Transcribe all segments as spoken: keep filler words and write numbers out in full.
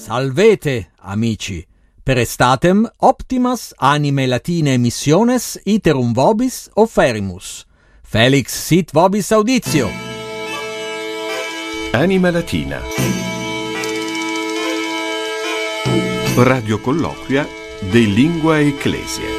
Salvete, amici, per estatem optimas anime latine missiones iterum vobis offerimus. Felix sit vobis auditio. Anima Latina. Radio colloquia de lingua ecclesia.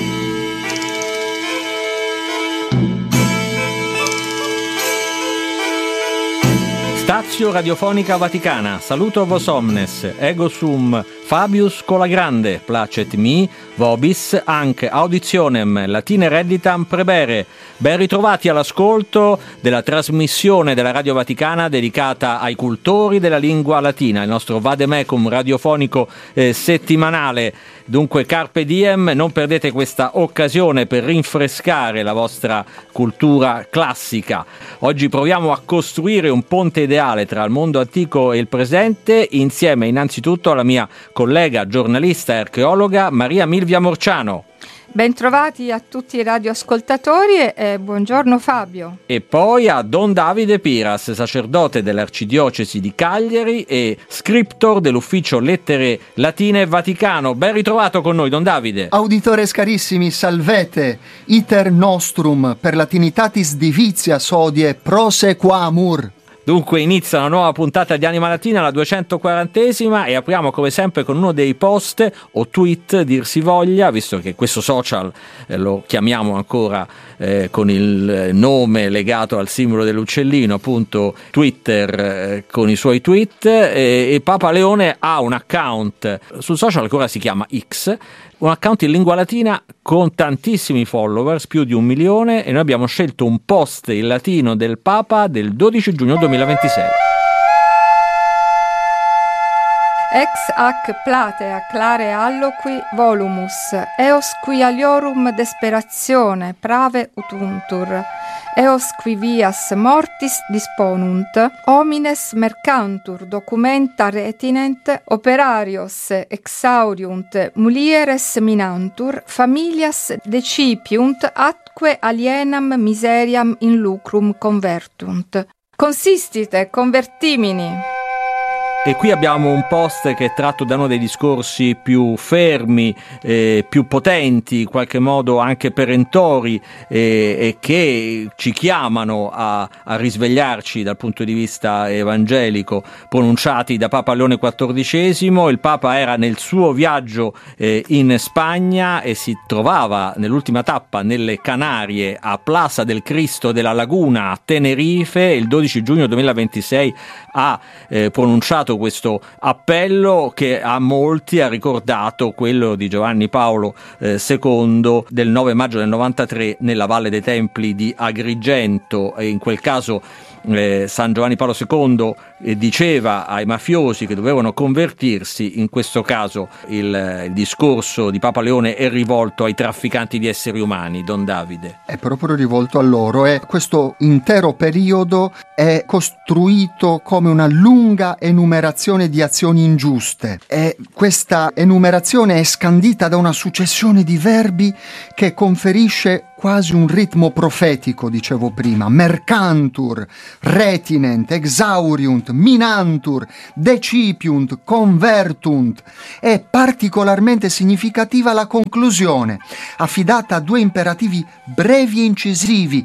Stazio Radiofonica Vaticana, saluto vos omnes, ego sum Fabius Colagrande, placet mi, vobis, anc auditionem latine redditam prebere. Ben ritrovati all'ascolto della trasmissione della Radio Vaticana dedicata ai cultori della lingua latina, il nostro vademecum radiofonico eh, settimanale. Dunque carpe diem, non perdete questa occasione per rinfrescare la vostra cultura classica. Oggi proviamo a costruire un ponte ideale tra il mondo antico e il presente, insieme innanzitutto alla mia collega, giornalista e archeologa Maria Milvia Morciano. Bentrovati a tutti i radioascoltatori e buongiorno Fabio. E poi a Don Davide Piras, sacerdote dell'Arcidiocesi di Cagliari e scriptor dell'Ufficio Lettere Latine Vaticano. Ben ritrovato con noi, Don Davide. Auditores carissimi, salvete, iter nostrum per latinitatis divitias hodie prosequamur. Dunque inizia una nuova puntata di Anima Latina, la duecentoquarantesima, e apriamo come sempre con uno dei post o tweet, dir si voglia, visto che questo social eh, lo chiamiamo ancora eh, con il nome legato al simbolo dell'uccellino, appunto Twitter eh, con i suoi tweet, eh, e Papa Leone ha un account sul social che ora si chiama X, un account in lingua latina con tantissimi followers, più di un milione, e noi abbiamo scelto un post in latino del Papa del dodici giugno duemilaventisei. Ex hac platea clare alloqui volumus, eos qui aliorum desperatione prave utuntur, eos qui vias mortis disponunt, homines mercantur documenta retinent, operarios exauriunt, mulieres minantur, familias decipiunt, atque alienam miseriam in lucrum convertunt. Consistite, convertimini. E qui abbiamo un post che è tratto da uno dei discorsi più fermi, eh, più potenti, in qualche modo anche perentori, eh, e che ci chiamano a, a risvegliarci dal punto di vista evangelico, pronunciati da Papa Leone quattordicesimo. Il Papa era nel suo viaggio eh, in Spagna e si trovava nell'ultima tappa nelle Canarie, a Plaza del Cristo della Laguna a Tenerife. Il dodici giugno duemilaventisei ha eh, pronunciato questo appello che a molti ha ricordato quello di Giovanni Paolo eh, secondo del nove maggio del novantatré nella Valle dei Templi di Agrigento. E in quel caso eh, San Giovanni Paolo secondo eh, diceva ai mafiosi che dovevano convertirsi. In questo caso il, il discorso di Papa Leone è rivolto ai trafficanti di esseri umani. Don Davide. È proprio rivolto a loro, e questo intero periodo è costruito come una lunga enumerazione di azioni ingiuste, e questa enumerazione è scandita da una successione di verbi che conferisce quasi un ritmo profetico, dicevo prima. Mercantur, retinent, exauriunt, minantur, decipiunt, convertunt. È particolarmente significativa la conclusione, affidata a due imperativi brevi e incisivi.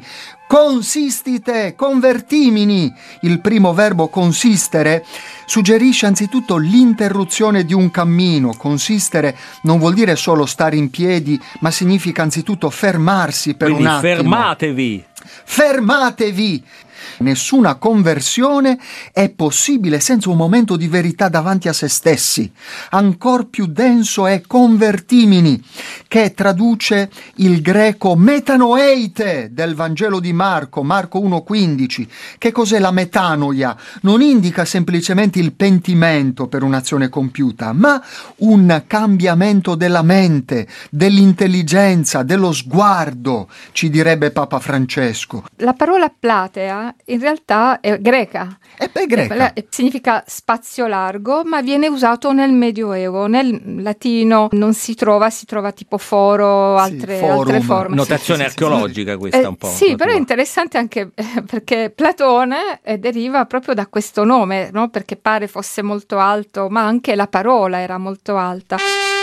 Consistite, convertimini. Il primo verbo consistere suggerisce anzitutto l'interruzione di un cammino. Consistere non vuol dire solo stare in piedi, ma significa anzitutto fermarsi per Quindi un attimo. fermatevi. Fermatevi! Nessuna conversione è possibile senza un momento di verità davanti a se stessi. Ancor più denso è convertimini, che traduce il greco metanoeite del Vangelo di Marco, Marco uno quindici. Che cos'è la metanoia? Non indica semplicemente il pentimento per un'azione compiuta, ma un cambiamento della mente, dell'intelligenza, dello sguardo, ci direbbe Papa Francesco. La parola platea in realtà è greca. E beh, greca. Significa spazio largo, ma viene usato nel Medioevo. Nel latino non si trova, si trova tipo foro, altre, sì, altre forme. Notazione sì, sì, archeologica sì. questa Eh, un po'. sì, però è interessante anche eh, perché Platone eh, deriva proprio da questo nome, no? Perché pare fosse molto alto, ma anche la parola era molto alta.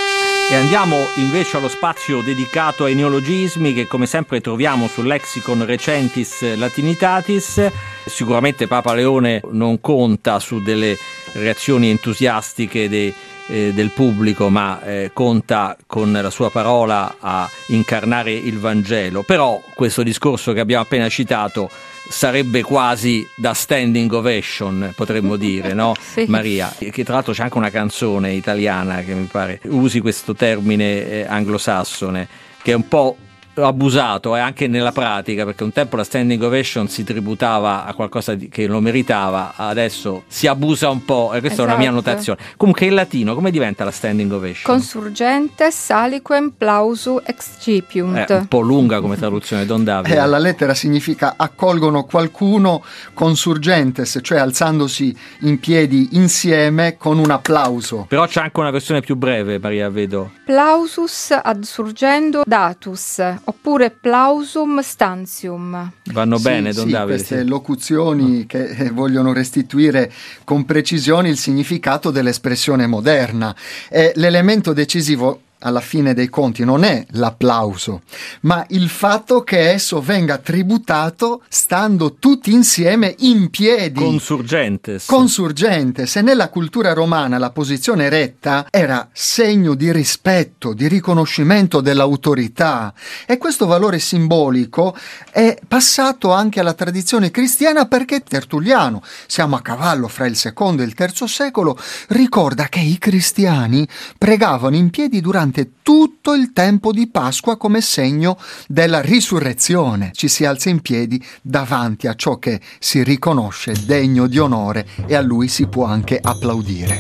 E andiamo invece allo spazio dedicato ai neologismi che come sempre troviamo sul Lexicon Recentis Latinitatis. Sicuramente Papa Leone non conta su delle reazioni entusiastiche dei, eh, del pubblico, ma eh, conta con la sua parola a incarnare il Vangelo. Però questo discorso che abbiamo appena citato sarebbe quasi da standing ovation, potremmo dire, no? Sì. Maria, che tra l'altro c'è anche una canzone italiana che mi pare usi questo termine eh, anglosassone, che è un po' abusato eh, anche nella pratica, perché un tempo la standing ovation si tributava a qualcosa di, che lo meritava, adesso si abusa un po', e questa esatto. è una mia annotazione. Comunque in latino come diventa la standing ovation? Consurgentes aliquem plausu excipiunt. È un po' lunga come traduzione, Don Davide. E alla lettera significa accolgono qualcuno consurgentes, cioè alzandosi in piedi insieme con un applauso. Però c'è anche una versione più breve, Maria, vedo. Plausus adsurgendo datus, oppure plausum stantium. Vanno sì, bene, Don sì, Davide. Queste sì. locuzioni che eh, vogliono restituire con precisione il significato dell'espressione moderna. E l'elemento decisivo alla fine dei conti non è l'applauso, ma il fatto che esso venga tributato stando tutti insieme in piedi. Consurgentes. Consurgentes. E nella cultura romana la posizione retta era segno di rispetto, di riconoscimento dell'autorità, e questo valore simbolico è passato anche alla tradizione cristiana, perché Tertulliano, siamo a cavallo fra il secondo e il terzo secolo, ricorda che i cristiani pregavano in piedi durante tutto il tempo di Pasqua come segno della risurrezione. Ci si alza in piedi davanti a ciò che si riconosce degno di onore e a lui si può anche applaudire.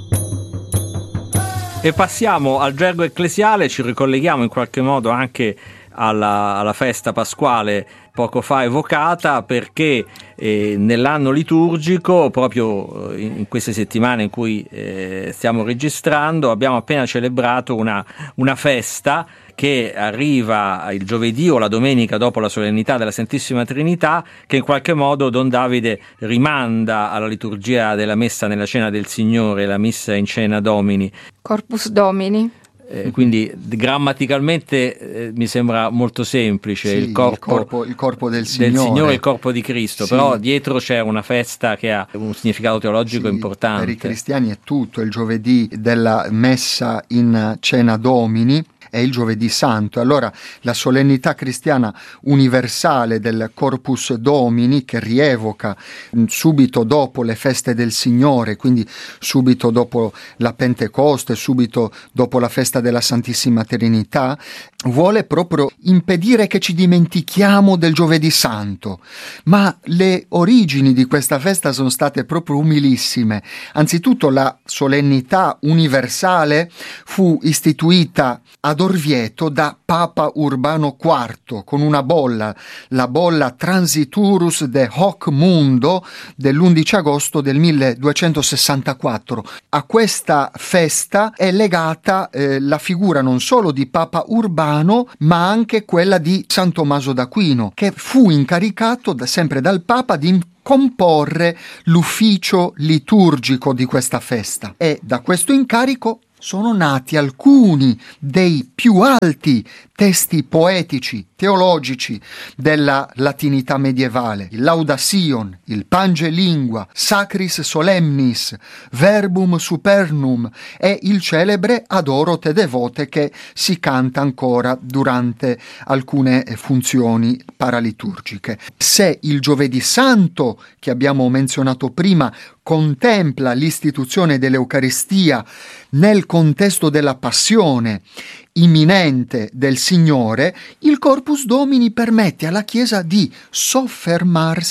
E passiamo al gergo ecclesiale, ci ricolleghiamo in qualche modo anche alla, alla festa pasquale poco fa evocata, perché eh, nell'anno liturgico, proprio in, in queste settimane in cui eh, stiamo registrando, abbiamo appena celebrato una, una festa che arriva il giovedì o la domenica dopo la solennità della Santissima Trinità, che in qualche modo Don Davide rimanda alla liturgia della messa nella Cena del Signore, la missa in Cena Domini. Corpus Domini. Eh, quindi grammaticalmente eh, mi sembra molto semplice, sì, il, corpo, il, corpo, il corpo del Signore, del Signore, il corpo di Cristo, sì. Però dietro c'è una festa che ha un significato teologico sì, importante. Per i cristiani è tutto, il giovedì della messa in Cena Domini è il giovedì santo. Allora la solennità cristiana universale del Corpus Domini, che rievoca subito dopo le feste del Signore, quindi subito dopo la Pentecoste, subito dopo la festa della Santissima Trinità, vuole proprio impedire che ci dimentichiamo del giovedì santo. Ma le origini di questa festa sono state proprio umilissime. Anzitutto la solennità universale fu istituita ad Orvieto da Papa Urbano quarto con una bolla, la bolla Transiturus de Hoc Mundo dell'undici agosto del milleduecentosessantaquattro. A questa festa è legata eh, la figura non solo di Papa Urbano, ma anche quella di San Tommaso d'Aquino, che fu incaricato da, sempre dal Papa di comporre l'ufficio liturgico di questa festa, e da questo incarico sono nati alcuni dei più alti testi poetici, teologici della latinità medievale: il Lauda Sion, il Pange Lingua, Sacris Solemnis, Verbum Supernum e il celebre Adoro te devote, che si canta ancora durante alcune funzioni paraliturgiche. Se il giovedì santo, che abbiamo menzionato prima, contempla l'istituzione dell'Eucaristia nel contesto della passione imminente del Signore, il Corpus Domini permette alla Chiesa di soffermarsi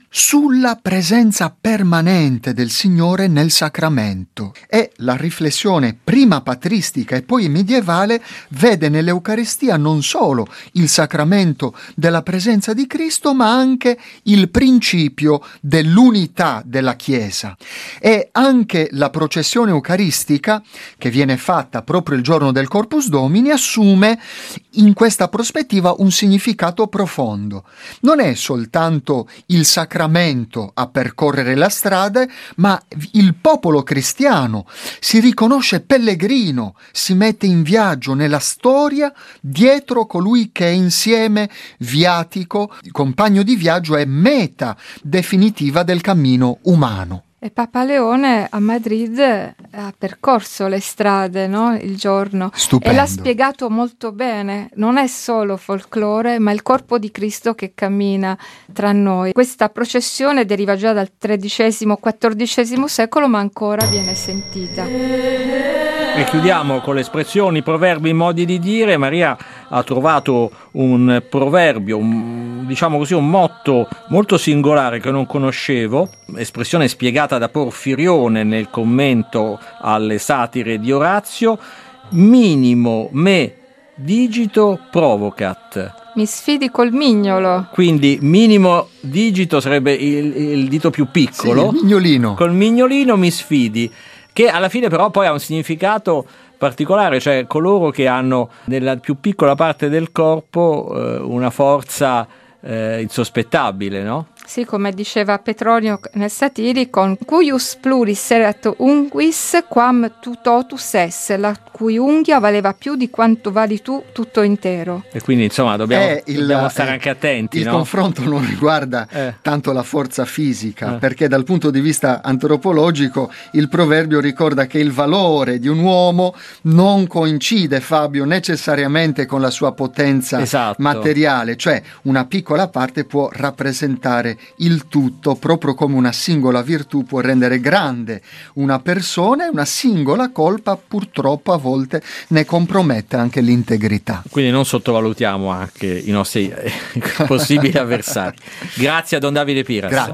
sulla presenza permanente del Signore nel sacramento. E la riflessione prima patristica e poi medievale vede nell'Eucaristia non solo il sacramento della presenza di Cristo, ma anche il principio dell'unità della Chiesa. E anche la processione eucaristica, che viene fatta proprio il giorno del Corpus Domini, assume in questa prospettiva un significato profondo. Non è soltanto il sacramento a percorrere la strada, ma il popolo cristiano si riconosce pellegrino, si mette in viaggio nella storia dietro colui che è insieme viatico, compagno di viaggio e meta definitiva del cammino umano. E Papa Leone a Madrid ha percorso le strade, no? Il giorno. Stupendo. E l'ha spiegato molto bene. Non è solo folklore, ma il corpo di Cristo che cammina tra noi. Questa processione deriva già dal tredicesimo quattordicesimo secolo, ma ancora viene sentita. E chiudiamo con le espressioni, proverbi, modi di dire. Maria ha trovato un proverbio, un, diciamo così, un motto molto singolare che non conoscevo, espressione spiegata da Porfirione nel commento alle satire di Orazio: minimo me digito provocat. Mi sfidi col mignolo. Quindi minimo digito sarebbe il, il dito più piccolo. Sì, il mignolino. Col mignolino mi sfidi, che alla fine però poi ha un significato particolare, cioè coloro che hanno nella più piccola parte del corpo eh, una forza eh, insospettabile, no? Sì, come diceva Petronio nel Satiricon, cuius pluris erat unguis quam tu totus es, la cui unghia valeva più di quanto vali tu tutto intero. E quindi insomma dobbiamo, Eh, il- dobbiamo stare eh, anche attenti, Il no? confronto non riguarda Eh. tanto la forza fisica, Eh. perché dal punto di vista antropologico il proverbio ricorda che il valore di un uomo non coincide, Fabio, necessariamente con la sua potenza Esatto. materiale, cioè una piccola parte può rappresentare il tutto, proprio come una singola virtù può rendere grande una persona, e una singola colpa purtroppo a volte ne compromette anche l'integrità. Quindi non sottovalutiamo anche i nostri eh, possibili avversari. Grazie a Don Davide Piras. Grazie.